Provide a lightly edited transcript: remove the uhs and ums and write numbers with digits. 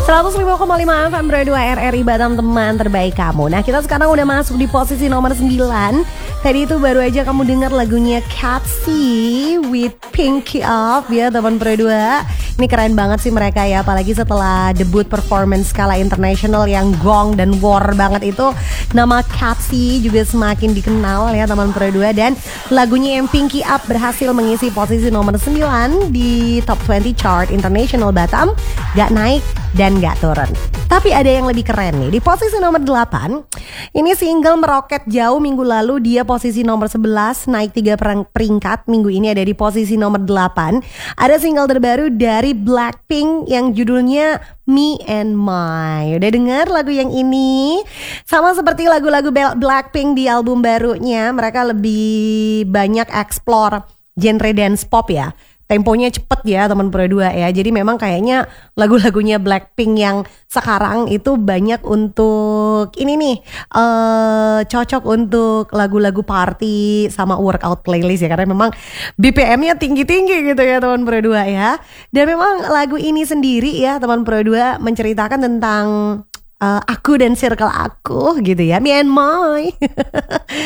105,5 FM Pro 2 RRI Batam, teman terbaik kamu. Nah, kita sekarang udah masuk di posisi nomor 9. Tadi itu baru aja kamu dengar lagunya Cathy with Pinky Up ya teman Pro 2. Ini keren banget sih mereka ya, apalagi setelah debut performance skala internasional yang gong dan war banget itu. Nama Cathy juga semakin dikenal ya teman Pro 2. Dan lagunya yang Pinky Up berhasil mengisi posisi nomor 9 di Top 20 Chart International Batam. Gak naik dan gak turun. Tapi ada yang lebih keren nih. Di posisi nomor 8, ini single meroket jauh minggu lalu. Dia posisi nomor 11, naik 3 peringkat. Minggu ini ada di posisi nomor 8. Ada single terbaru dari Blackpink yang judulnya Me and My. Udah dengar lagu yang ini? Sama seperti lagu-lagu Blackpink di album barunya, mereka lebih banyak explore genre dance pop ya. Temponya cepet ya teman Pro 2 ya. Jadi memang kayaknya lagu-lagunya Blackpink yang sekarang itu banyak untuk ini nih, cocok untuk lagu-lagu party sama workout playlist ya. Karena memang BPM-nya tinggi-tinggi gitu ya teman Pro 2 ya. Dan memang lagu ini sendiri ya teman Pro 2 menceritakan tentang aku dan circle aku gitu ya, Me and My.